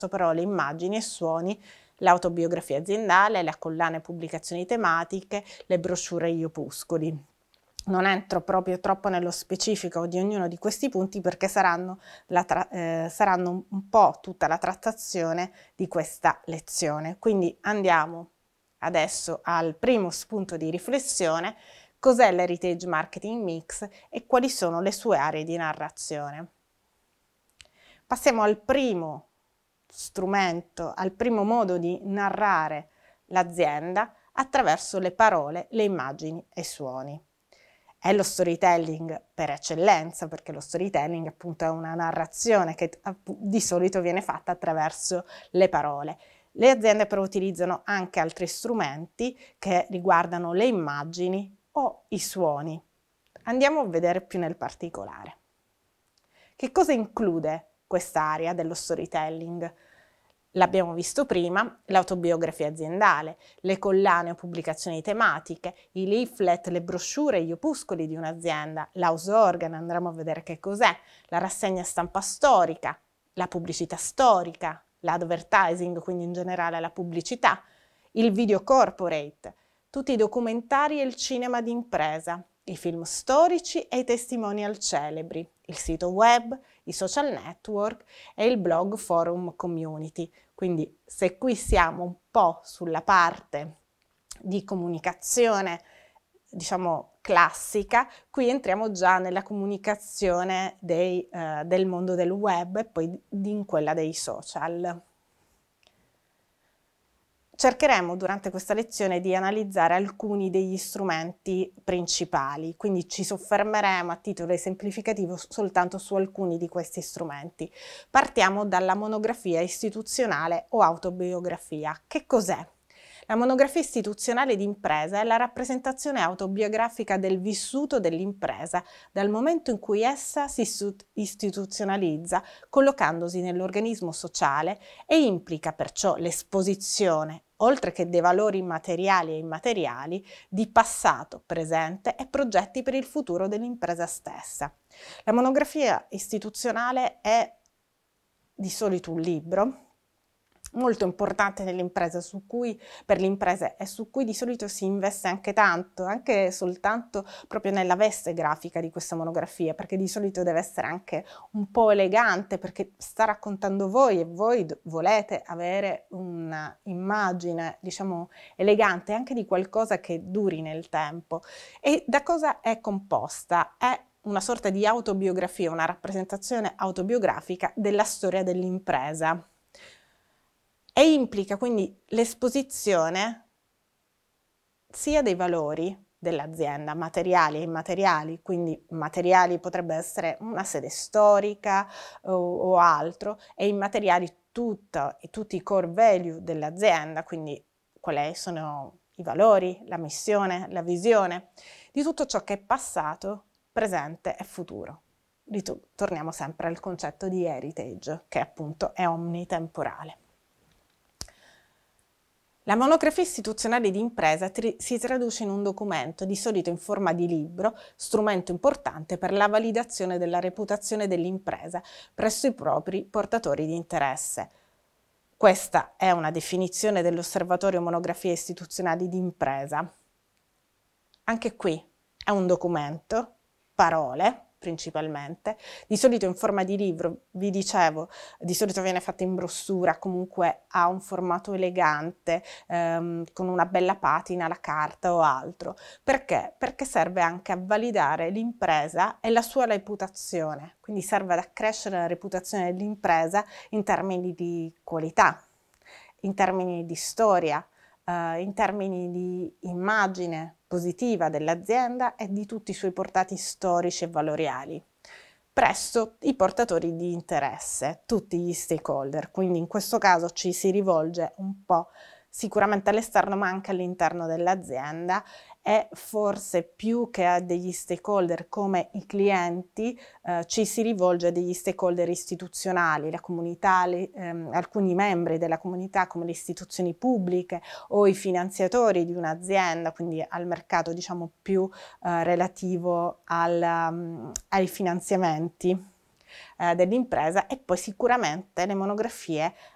parole, immagini e suoni, l'autobiografia aziendale, la collana e pubblicazioni tematiche, le brochure e gli opuscoli. Non entro proprio troppo nello specifico di ognuno di questi punti perché saranno un po' tutta la trattazione di questa lezione. Quindi andiamo adesso al primo spunto di riflessione: cos'è l'heritage marketing mix e quali sono le sue aree di narrazione. Passiamo al primo strumento, al primo modo di narrare l'azienda attraverso le parole, le immagini e i suoni. È lo storytelling per eccellenza, perché lo storytelling appunto è una narrazione che di solito viene fatta attraverso le parole. Le aziende però utilizzano anche altri strumenti che riguardano le immagini o i suoni. Andiamo a vedere più nel particolare. Che cosa include quest'area dello storytelling? L'abbiamo visto prima: l'autobiografia aziendale, le collane o pubblicazioni tematiche, i leaflet, le brochure e gli opuscoli di un'azienda, l'house organ, andremo a vedere che cos'è, la rassegna stampa storica, la pubblicità storica, l'advertising, quindi in generale la pubblicità, il video corporate, tutti i documentari e il cinema d'impresa, i film storici e i testimonial celebri, il sito web, i social network e il blog forum community. Quindi se qui siamo un po' sulla parte di comunicazione, diciamo classica, qui entriamo già nella comunicazione del mondo del web e poi in quella dei social. Cercheremo durante questa lezione di analizzare alcuni degli strumenti principali, quindi ci soffermeremo a titolo esemplificativo soltanto su alcuni di questi strumenti. Partiamo dalla monografia istituzionale o autobiografia. Che cos'è? La monografia istituzionale d'impresa è la rappresentazione autobiografica del vissuto dell'impresa dal momento in cui essa si istituzionalizza, collocandosi nell'organismo sociale, e implica perciò l'esposizione, oltre che dei valori materiali e immateriali, di passato, presente e progetti per il futuro dell'impresa stessa. La monografia istituzionale è di solito un libro molto importante per le imprese e su cui di solito si investe anche tanto, anche soltanto proprio nella veste grafica di questa monografia, perché di solito deve essere anche un po' elegante, perché sta raccontando voi e voi volete avere un'immagine, diciamo, elegante, anche di qualcosa che duri nel tempo. E da cosa è composta? È una sorta di autobiografia, una rappresentazione autobiografica della storia dell'impresa. E implica quindi l'esposizione sia dei valori dell'azienda, materiali e immateriali, quindi materiali potrebbe essere una sede storica o altro, e immateriali tutti i core value dell'azienda, quindi quali sono i valori, la missione, la visione, di tutto ciò che è passato, presente e futuro. Torniamo sempre al concetto di heritage, che appunto è omnitemporale. La monografia istituzionale di impresa si traduce in un documento, di solito in forma di libro, strumento importante per la validazione della reputazione dell'impresa presso i propri portatori di interesse. Questa è una definizione dell'Osservatorio Monografie Istituzionali di Impresa. Anche qui è un documento, parole principalmente, di solito in forma di libro, vi dicevo, di solito viene fatto in brossura, comunque ha un formato elegante, con una bella patina, la carta o altro. Perché? Perché serve anche a validare l'impresa e la sua reputazione, quindi serve ad accrescere la reputazione dell'impresa in termini di qualità, in termini di storia, in termini di immagine positiva dell'azienda e di tutti i suoi portati storici e valoriali presso i portatori di interesse, tutti gli stakeholder. Quindi in questo caso ci si rivolge un po' sicuramente all'esterno ma anche all'interno dell'azienda, e forse più che a degli stakeholder come i clienti ci si rivolge a degli stakeholder istituzionali, la comunità, alcuni membri della comunità come le istituzioni pubbliche o i finanziatori di un'azienda, quindi al mercato diciamo più relativo ai finanziamenti dell'impresa. E poi sicuramente le monografie